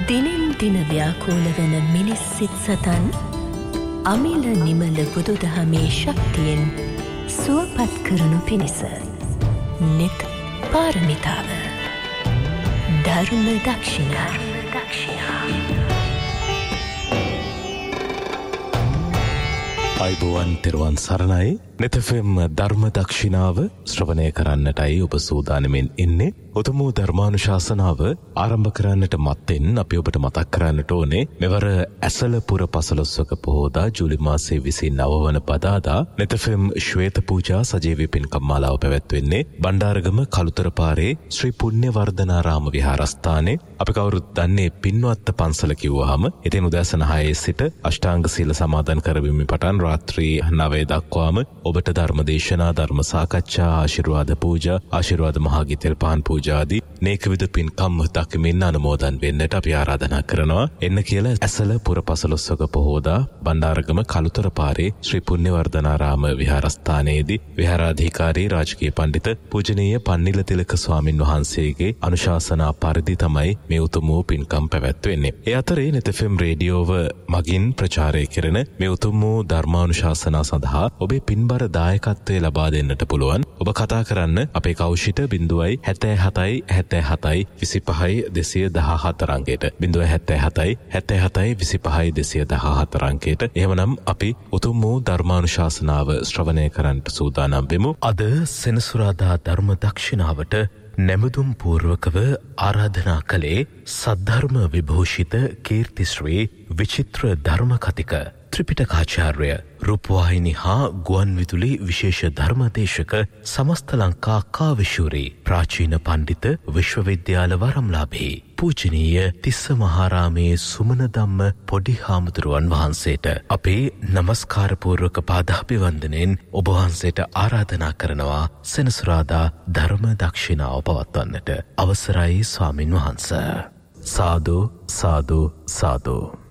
දිනෙන් දින ව්‍යාකූල වන මිනිස් සිත් සතන් අමිල නිමල බුදුදහමේ ශක්තියෙන් සුවපත් කරනු පිණිස නිත් පාරමිතාව ධර්ම දක්ෂිනා අයිබෝවන් තෙරුවන් සරණයි. නෙතෆෙම් ධර්ම දක්ෂිනාව ශ්‍රවණය කරන්නටයි ඔබ සූදානමින් ඉන්නේ. උතුම් ධර්මානුශාසනාව ආරම්භ කරන්නට මත්තෙන් අපි ඔබට මතක් කරන්නට ඕනේ මෙවර ඇසළ පුර පසළොස්වක පොහෝදා ජූලි මාසයේ 29 වන පදාදා නෙතෆෙම් ශ්වේත පූජා සජීවී පින්කම් මාලාව පැවැත්වෙන්නේ බණ්ඩාරගම කළුතර පාරේ ශ්‍රී පුණ්‍යවර්ධනාරාම විහාරස්ථානයේ. අපි කවුරුත් දන්නේ පින්වත්ත පන්සල කිව්වහම ඉතින් උදෑසන 6 සිට අෂ්ටාංග සීල සමාදන් කරවීමෙන් පටන් රාත්‍රී 9 දක්වාම ඔබට ධර්ම දේශනා, ධර්ම සාකච්ඡා, ආශිර්වාද පූජා, ආශිර්වාද මහා තෙල් පහන් පූජා ආදී නේකවිද පින්කම් දක්මින් අනුමෝදන් වෙන්නට අපි ආරාධනා කරනවා. එන්න කියලා ඇසළ පුර පසළොස්වක පොහෝදා බණ්ඩාරගම කළුතර පාරේ ශ්‍රී පුණ්‍යවර්ධනාරාම විහාරස්ථානයේදී විහාරාධිකාරී රාජකීය පඬිත පූජනීය පන්නිල තිලක ස්වාමින් වහන්සේගේ අනුශාසනා පරිදි තමයි මේ උතුම් වූ පින්කම් පැවැත්වෙන්නේ. ඒ අතරේ නෙතෆෙම් රේඩියෝව මගින් ප්‍රචාරය කරන මේ උතුම් වූ ධර්මානුශාසනා සඳහා ඔබේ පින්බර දායකත්වය ලබා දෙන්නට පුළුවන්. ඔබ කතා කරන්න අපේ කෞෂිත 077 77 25 214 අංකයට 077 77 25 214 අංකයට. එහෙමනම් අපි උතුම් වූ ධර්මානුශාසනාව ශ්‍රවණය කරන්නට සූදානම් වෙමු. අද සෙනසුරාදා ධර්ම දක්ෂිනාවට නැමදුම් පූර්වකව ආරාධනා කළේ සද්ධර්ම විභූෂිත කීර්තිශ්‍රී විචිත්‍ර ධර්ම කතික ත්‍රිපිටකාචාර්ය රූපවාහිනී හා ගුවන්විදුලි විශේෂ ධර්මදේශක සමස්ත ලංකා කාවිශූරී ප්‍රාචීන පණ්ඩිත විශ්වවිද්‍යාල වරම්ලාභී පූජනීය තිස්ස මහාරාමේ සුමන ධම්ම පොඩි හාමුදුරුවන් වහන්සේට අපේ නමස්කාර පූර්වක පාදාභිවන්දනයෙන් ඔබ වහන්සේට ආරාධනා කරනවා සෙනසුරාදා ධර්ම දක්ෂිනාව පවත්වන්නට අවසරයි ස්වාමින් වහන්ස. සාදු සාදු සාදු.